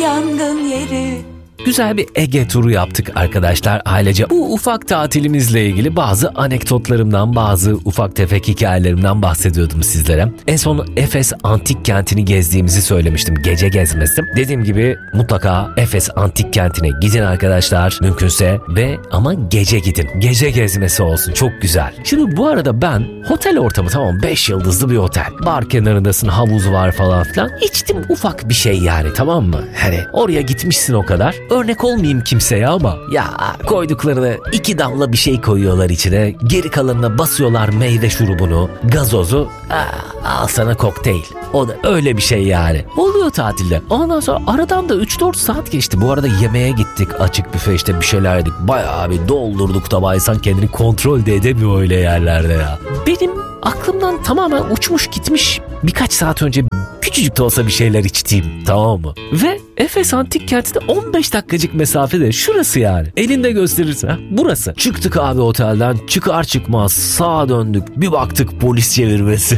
yangın yeri. Güzel bir Ege turu yaptık arkadaşlar ailece. Bu ufak tatilimizle ilgili bazı anekdotlarımdan, bazı ufak tefek hikayelerimden bahsediyordum sizlere. En son Efes Antik Kenti'ni gezdiğimizi söylemiştim. Gece gezmesi. Dediğim gibi mutlaka Efes Antik Kenti'ne gidin arkadaşlar mümkünse ve ama gece gidin. Gece gezmesi olsun, çok güzel. Şimdi bu arada ben otel ortamı, tamam 5 yıldızlı bir otel. Bar kenarındasın, havuz var falan filan. İçtim ufak bir şey yani, tamam mı? Hani oraya gitmişsin o kadar. Örnek olmayayım kimseye ama ya koyduklarına 2 damla bir şey koyuyorlar içine. Geri kalanına basıyorlar meyve şurubunu, gazozu. Al sana kokteyl. O da öyle bir şey yani. Oluyor tatilde. Ondan sonra aradan da 3-4 saat geçti. Bu arada yemeğe gittik. Açık büfe işte bir şeyler yedik. Bayağı bir doldurduk tabağı. İnsan kendini kontrol de edemiyor öyle yerlerde ya. Benim aklımdan tamamen uçmuş gitmiş. Birkaç saat önce küçücük de olsa bir şeyler içtiğim, tamam mı? Ve Efes Antik Kenti'de 15 dakikacık mesafede, şurası yani. Elinde gösterirse burası. Çıktık abi otelden, çıkar çıkmaz sağa döndük, bir baktık polis çevirmesi.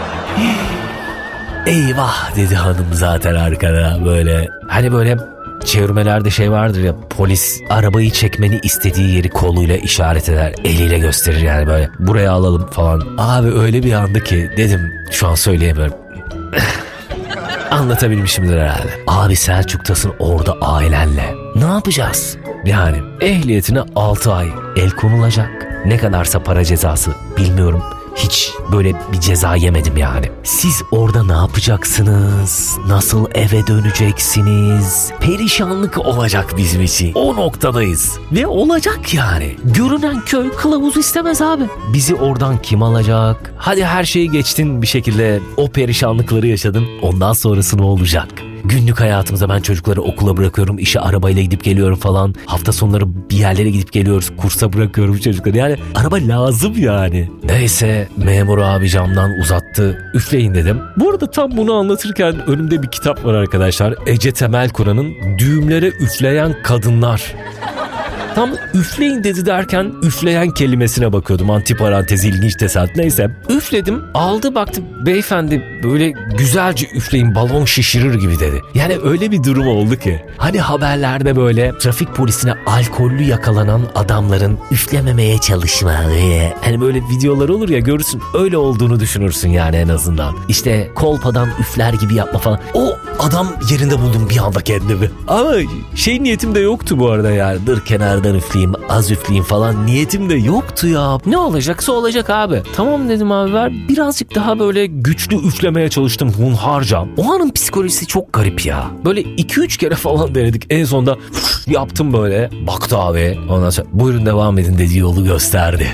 Eyvah dedi hanım zaten arkada böyle. Hani böyle çevirmelerde şey vardır ya, polis arabayı çekmeni istediği yeri koluyla işaret eder, eliyle gösterir yani böyle. Buraya alalım falan. Abi öyle bir andı ki dedim şu an söyleyemiyorum. Anlatabilmişimdir herhalde. Abi Selçuk'tasın orada ailenle. Ne yapacağız? Yani ehliyetine 6 ay el konulacak. Ne kadarsa para cezası bilmiyorum. Hiç böyle bir ceza yemedim yani. Siz orada ne yapacaksınız? Nasıl eve döneceksiniz? Perişanlık olacak bizim için. O noktadayız. Ve olacak yani. Görünen köy kılavuz istemez abi. Bizi oradan kim alacak? Hadi her şeyi geçtin bir şekilde. O perişanlıkları yaşadın. Ondan sonrası ne olacak? Günlük hayatımıza ben çocukları okula bırakıyorum, işe arabayla gidip geliyorum falan. Hafta sonları bir yerlere gidip geliyoruz, kursa bırakıyorum çocukları. Yani araba lazım yani. Neyse memur abi camdan uzattı. Üfleyin dedim. Bu arada tam bunu anlatırken önümde bir kitap var arkadaşlar. Ece Temel Kur'an'ın Düğümlere Üfleyen Kadınlar. Tam üfleyin dedi derken üfleyen kelimesine bakıyordum. Antiparantez ilginç tesadüf. Neyse üfledim, aldı baktı beyefendi böyle güzelce üfleyin balon şişirir gibi dedi. Yani öyle bir durum oldu ki. Hani haberlerde böyle trafik polisine alkollü yakalanan adamların üflememeye çalışma. Hani böyle videolar olur ya, görürsün öyle olduğunu düşünürsün yani en azından. İşte kolpadan üfler gibi yapma falan. O adam yerinde buldum bir anda kendimi. Ama niyetim de yoktu bu arada yani. Dur kenarda üfleyeyim, az üfleyeyim falan niyetim de yoktu ya. Ne olacaksa olacak abi. Tamam dedim abi, ver. Birazcık daha böyle güçlü üflemeye çalıştım hunharca. O anın psikolojisi çok garip ya. Böyle 2-3 kere falan denedik. En sonunda yaptım böyle. Baktı abi. Ondan sonra buyurun devam edin dediği yolu gösterdi.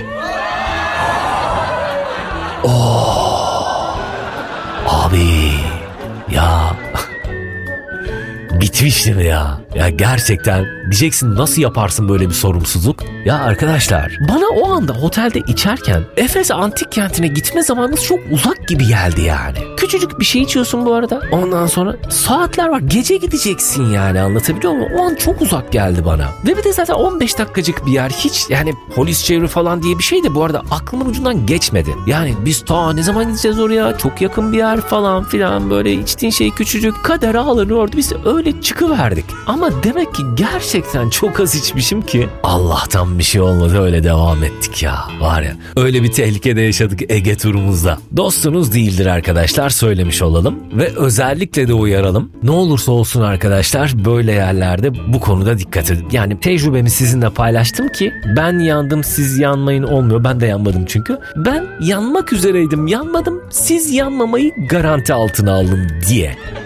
Abi ya bitmiştim ya. Ya gerçekten diyeceksin nasıl yaparsın böyle bir sorumsuzluk? Ya arkadaşlar bana o anda otelde içerken Efes Antik Kenti'ne gitme zamanınız çok uzak gibi geldi yani. Küçücük bir şey içiyorsun bu arada. Ondan sonra saatler var. Gece gideceksin yani, anlatabiliyor muyum? O an çok uzak geldi bana. Ve bir de zaten 15 dakikacık bir yer. Hiç yani polis çeviri falan diye bir şey de bu arada aklımın ucundan geçmedi. Yani biz ne zaman gideceğiz oraya? Çok yakın bir yer falan filan, böyle içtiğin şey küçücük. Kader ağlanıyordu. Biz öyle çıkıverdik. Ama demek ki gerçekten çok az içmişim ki Allah'tan bir şey olmadı, öyle devam ettik ya. Var ya öyle bir tehlikede yaşadık Ege turumuzda. Dostunuz değildir arkadaşlar, söylemiş olalım. Ve özellikle de uyaralım. Ne olursa olsun arkadaşlar böyle yerlerde bu konuda dikkat edin. Yani tecrübemi sizinle paylaştım ki ben yandım siz yanmayın olmuyor. Ben de yanmadım çünkü. Ben yanmak üzereydim, yanmadım. Siz yanmamayı garanti altına alın diye.